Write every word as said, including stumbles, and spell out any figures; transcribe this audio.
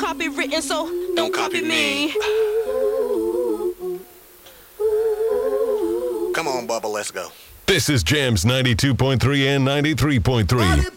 copywritten, so don't copy me. Come on, Bubba, let's go. This is Jams ninety-two point three and ninety-three point three.